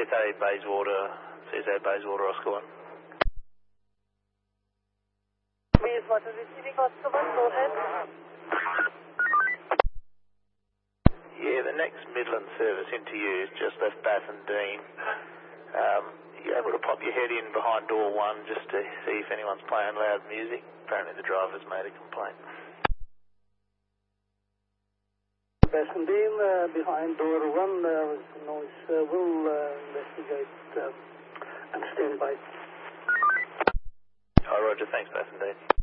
CSA Bayswater, Oscar 1. Bayswater receiving Oscar 1, go ahead. Yeah, the next Midland service into you is just left Bath and Dean. You able to pop your head in behind door 1 just to see if anyone's playing loud music? Apparently the driver's made a complaint. Bath and Dean, behind door 1, there was some noise. We'll investigate and stand by. Oh, Roger, thanks, Bath and Dean.